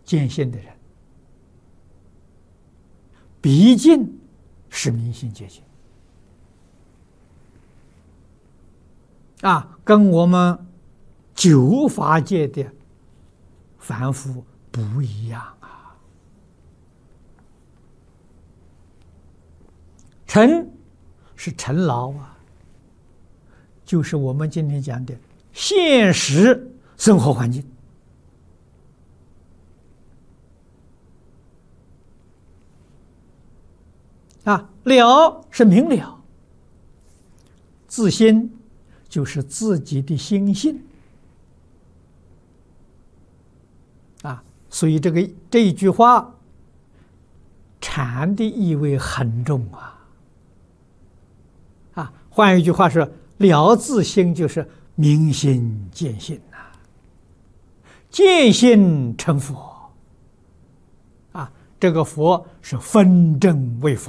见性的人，毕竟是明心见性啊，跟我们九法界的凡夫不一样啊。尘是尘劳啊，就是我们今天讲的现实生活环境啊。了是明了，自心就是自己的心性啊，所以这一句话禅的意味很重啊。啊，换一句话说，了自心就是明心见性呐，见性成佛啊。这个佛是分证为佛。